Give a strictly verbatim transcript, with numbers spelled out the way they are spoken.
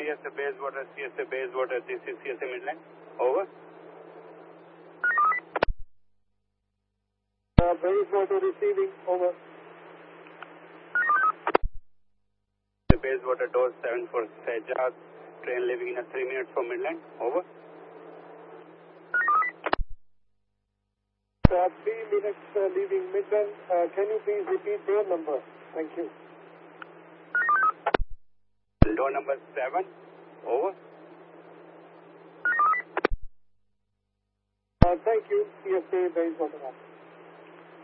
C S A Bayswater, C S A Bayswater, this is C S A Midland. Over. Uh, Bayswater receiving, over. The Bayswater door seven for Sejaz, train leaving in a three minutes from Midland. Over. Uh, three minutes uh, leaving Midland. Uh, can you please repeat door number? Thank you. Door number seven. Over. Uh, thank you. C S A Bayswater.